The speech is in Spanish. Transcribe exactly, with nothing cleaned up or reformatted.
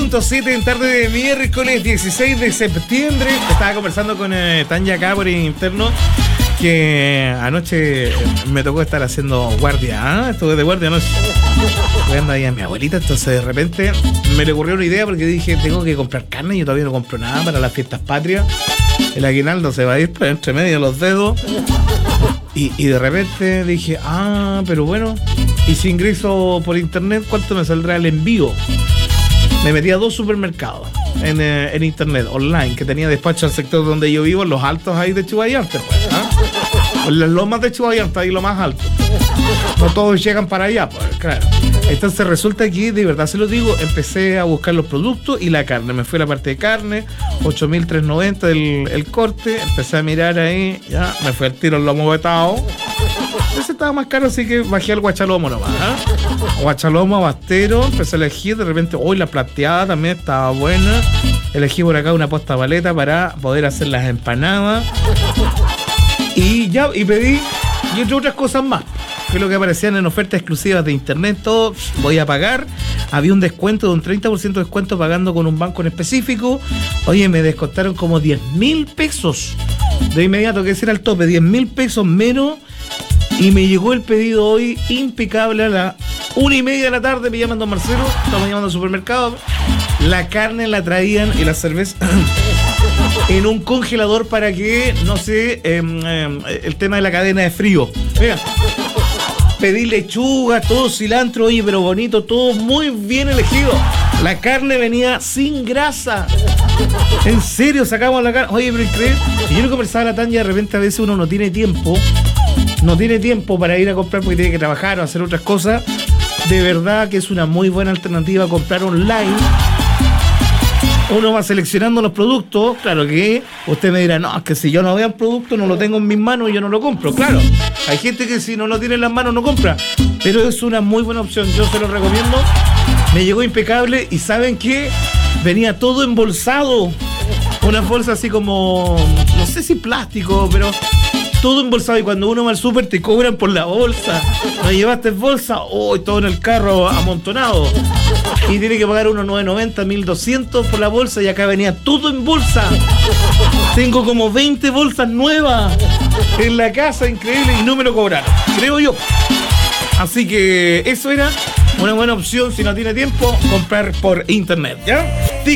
punto siete en tarde de miércoles dieciséis de septiembre. Estaba conversando con eh, Tanya acá por interno, que anoche me tocó estar haciendo guardia. ¿Ah? Estuve de guardia anoche. Cuidando ahí a mi abuelita, entonces de repente me le ocurrió una idea porque dije, tengo que comprar carne, yo todavía no compro nada para las fiestas patrias. El aguinaldo se va a ir por entre medio de los dedos. Y, y de repente dije, ah, pero bueno, y si ingreso por internet, ¿cuánto me saldrá el envío? Me metí a dos supermercados en, eh, en internet, online, que tenía despacho al sector donde yo vivo, en los altos ahí de Chubaiante, pues, ¿ah? En las lomas de Chubaiante, ahí lo más alto. No todos llegan para allá, pues, claro. Entonces resulta que, de verdad se lo digo, empecé a buscar los productos y la carne. Me fui a la parte de carne, ocho mil trescientos noventa el, el corte. Empecé a mirar ahí, ya, me fui al tiro el lomo vetado. Ese estaba más caro, así que bajé al guachalomo nomás, ¿eh? Guachalomo, abastero, empecé a elegir, de repente, hoy la plateada también estaba buena. Elegí por acá una posta paleta para poder hacer las empanadas. Y ya, y pedí, y entre otras cosas más, que es lo que aparecían en ofertas exclusivas de internet, todo, voy a pagar. Había un descuento de un treinta por ciento de descuento pagando con un banco en específico. Oye, me descontaron como diez mil pesos. De inmediato, que ese era el tope, diez mil pesos menos. Y me llegó el pedido hoy impecable a la una y media de la tarde. Me llaman don Marcelo, estamos llamando al supermercado. La carne la traían y la cerveza en un congelador para que, no sé, eh, eh, el tema de la cadena de frío. Mira, pedí lechuga, todo cilantro, oye, pero bonito, todo muy bien elegido. La carne venía sin grasa. En serio, sacamos la carne. Oye, pero increíble. Y yo no conversaba la Tanya, de repente a veces uno no tiene tiempo. No tiene tiempo para ir a comprar porque tiene que trabajar o hacer otras cosas. De verdad que es una muy buena alternativa comprar online. Uno va seleccionando los productos. Claro que usted me dirá, no, es que si yo no veo el producto, no lo tengo en mis manos y yo no lo compro. Claro, hay gente que si no lo tiene en las manos no compra. Pero es una muy buena opción, yo se lo recomiendo. Me llegó impecable y ¿saben qué? Venía todo embolsado. Una bolsa así como, no sé si plástico, pero todo embolsado. Y cuando uno va al súper te cobran por la bolsa. ¿No llevaste bolsa? Oh, todo en el carro amontonado. Y tiene que pagar unos novecientos noventa, mil doscientos por la bolsa. Y acá venía todo en bolsa. Tengo como veinte bolsas nuevas en la casa, increíble. Y no me lo cobraron, creo yo. Así que eso era una buena opción si no tiene tiempo, comprar por internet, ¿ya?